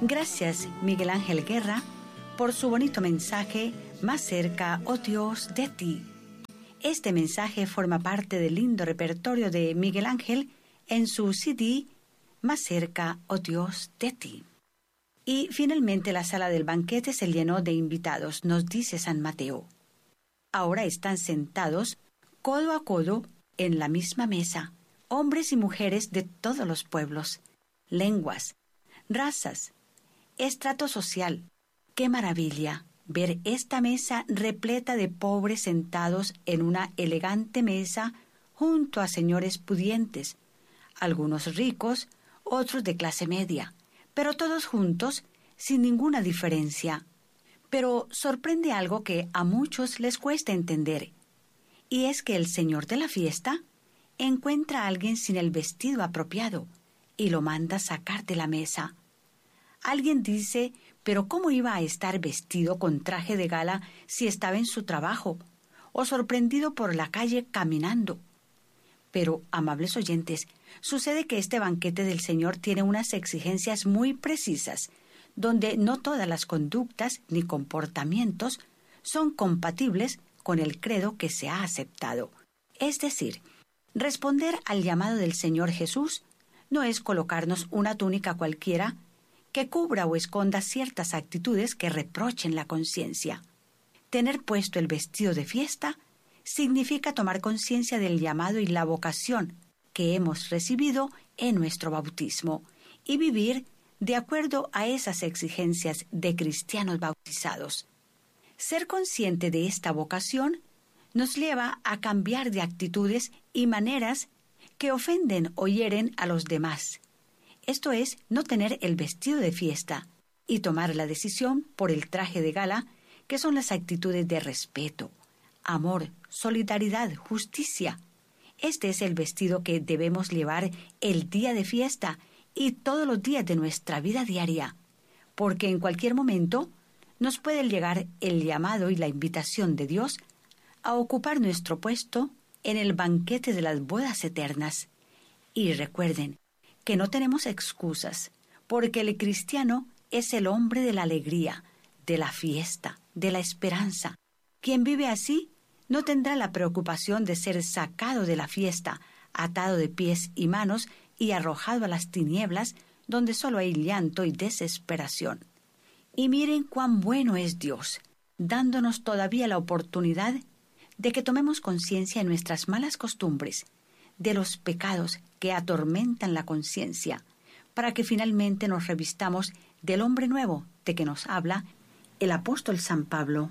Gracias, Miguel Ángel Guerra, por su bonito mensaje, Más cerca, oh Dios, de ti. Este mensaje forma parte del lindo repertorio de Miguel Ángel en su CD, Más cerca, oh Dios, de ti. Y finalmente la sala del banquete se llenó de invitados, nos dice San Mateo. Ahora están sentados codo a codo en la misma mesa, hombres y mujeres de todos los pueblos, lenguas, razas, estrato social. ¡Qué maravilla ver esta mesa repleta de pobres sentados en una elegante mesa junto a señores pudientes, algunos ricos, otros de clase media, pero todos juntos, sin ninguna diferencia. Pero sorprende algo que a muchos les cuesta entender, y es que el señor de la fiesta encuentra a alguien sin el vestido apropiado y lo manda sacar de la mesa. Alguien dice, pero ¿cómo iba a estar vestido con traje de gala si estaba en su trabajo o sorprendido por la calle caminando? Pero, amables oyentes, sucede que este banquete del Señor tiene unas exigencias muy precisas, donde no todas las conductas ni comportamientos son compatibles con el credo que se ha aceptado. Es decir, responder al llamado del Señor Jesús no es colocarnos una túnica cualquiera que cubra o esconda ciertas actitudes que reprochen la conciencia. Tener puesto el vestido de fiesta significa tomar conciencia del llamado y la vocación que hemos recibido en nuestro bautismo y vivir de acuerdo a esas exigencias de cristianos bautizados. Ser consciente de esta vocación nos lleva a cambiar de actitudes y maneras que ofenden o hieren a los demás. Esto es, no tener el vestido de fiesta y tomar la decisión por el traje de gala, que son las actitudes de respeto, amor, solidaridad, justicia. Este es el vestido que debemos llevar el día de fiesta y todos los días de nuestra vida diaria, porque en cualquier momento nos puede llegar el llamado y la invitación de Dios a ocupar nuestro puesto en el banquete de las bodas eternas. Y recuerden que no tenemos excusas, porque el cristiano es el hombre de la alegría, de la fiesta, de la esperanza. Quien vive así no tendrá la preocupación de ser sacado de la fiesta, atado de pies y manos y arrojado a las tinieblas, donde solo hay llanto y desesperación. Y miren cuán bueno es Dios, dándonos todavía la oportunidad de que tomemos conciencia de nuestras malas costumbres, de los pecados que atormentan la conciencia, para que finalmente nos revistamos del hombre nuevo de que nos habla el apóstol San Pablo.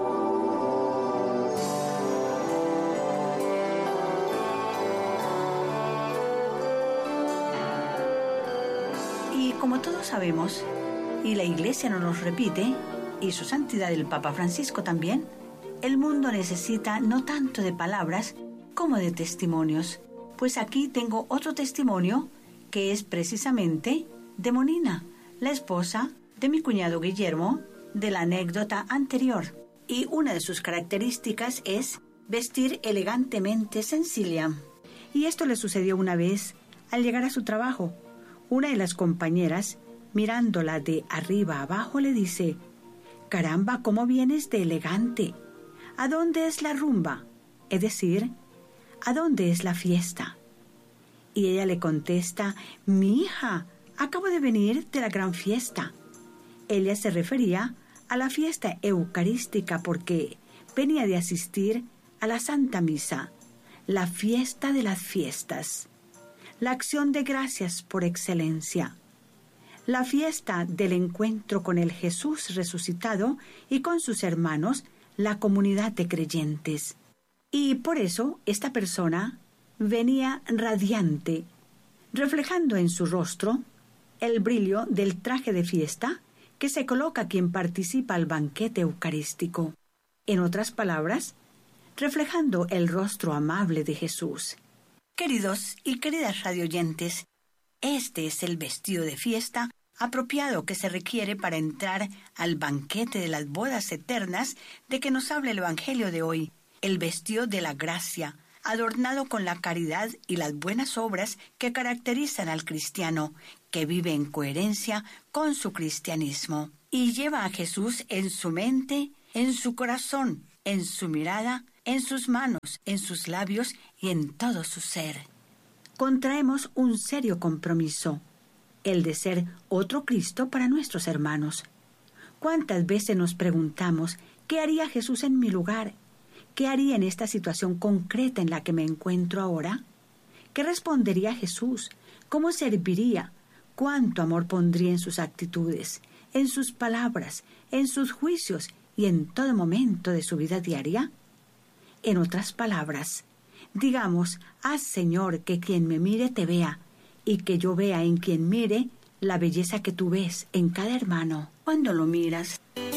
Y como todos sabemos, y la Iglesia nos lo repite, y su santidad el Papa Francisco también, el mundo necesita no tanto de palabras como de testimonios. Pues aquí tengo otro testimonio que es precisamente de Monina, la esposa de mi cuñado Guillermo, de la anécdota anterior. Y una de sus características es vestir elegantemente sencilla. Y esto le sucedió una vez al llegar a su trabajo. Una de las compañeras, mirándola de arriba abajo, le dice: «Caramba, ¿cómo vienes de elegante? ¿A dónde es la rumba? Es decir, ¿a dónde es la fiesta?». Y ella le contesta: «Mi hija, acabo de venir de la gran fiesta». Ella se refería a la fiesta eucarística porque venía de asistir a la Santa Misa, la fiesta de las fiestas, la acción de gracias por excelencia, la fiesta del encuentro con el Jesús resucitado y con sus hermanos, la comunidad de creyentes. Y por eso esta persona venía radiante, reflejando en su rostro el brillo del traje de fiesta que se coloca quien participa al banquete eucarístico. En otras palabras, reflejando el rostro amable de Jesús. Queridos y queridas radioyentes, este es el vestido de fiesta apropiado que se requiere para entrar al banquete de las bodas eternas de que nos habla el Evangelio de hoy, el vestido de la gracia, adornado con la caridad y las buenas obras que caracterizan al cristiano, que vive en coherencia con su cristianismo y lleva a Jesús en su mente, en su corazón, en su mirada, en sus manos, en sus labios y en todo su ser. Contraemos un serio compromiso, el de ser otro Cristo para nuestros hermanos. ¿Cuántas veces nos preguntamos qué haría Jesús en mi lugar? ¿Qué haría en esta situación concreta en la que me encuentro ahora? ¿Qué respondería Jesús? ¿Cómo serviría? ¿Cuánto amor pondría en sus actitudes, en sus palabras, en sus juicios y en todo momento de su vida diaria? En otras palabras, digamos, haz, Señor, que quien me mire te vea, y que yo vea en quien mire la belleza que tú ves en cada hermano cuando lo miras.